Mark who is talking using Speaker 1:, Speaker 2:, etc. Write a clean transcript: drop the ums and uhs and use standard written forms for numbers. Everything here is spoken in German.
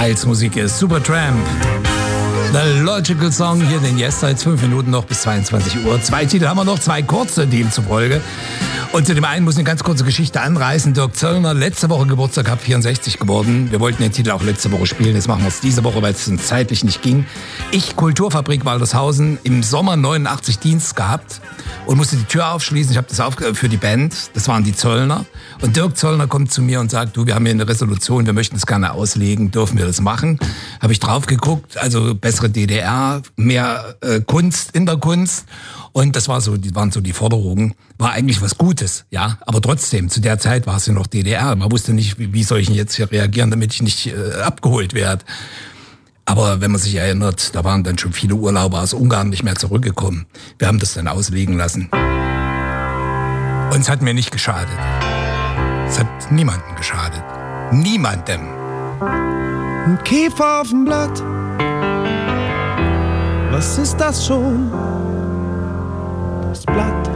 Speaker 1: Styles Musik ist Supertramp. The Logical Song, hier den Yes, seit 5 Minuten noch bis 22 Uhr. 2 Titel haben wir noch, 2 kurze demzufolge. Und zu dem einen muss ich eine ganz kurze Geschichte anreißen. Dirk Zöllner, letzte Woche Geburtstag gehabt, 64 geworden. Wir wollten den Titel auch letzte Woche spielen, jetzt machen wir es diese Woche, weil es uns zeitlich nicht ging. Ich, Kulturfabrik Waltershausen, im Sommer 89 Dienst gehabt und musste die Tür aufschließen. Ich habe das für die Band, das waren die Zöllner. Und Dirk Zöllner kommt zu mir und sagt, du, wir haben hier eine Resolution, wir möchten es gerne auslegen, dürfen wir das machen? Habe ich drauf geguckt, also bessere DDR, mehr Kunst in der Kunst. Und das waren so die Forderungen. War eigentlich was Gutes, ja. Aber trotzdem, zu der Zeit war es ja noch DDR. Man wusste nicht, wie soll ich denn jetzt hier reagieren, damit ich nicht abgeholt werde. Aber wenn man sich erinnert, da waren dann schon viele Urlauber aus Ungarn nicht mehr zurückgekommen. Wir haben das dann auslegen lassen. Und es hat mir nicht geschadet. Es hat niemandem geschadet. Niemandem.
Speaker 2: Ein Käfer auf dem Blatt. Was ist das schon? Das Blatt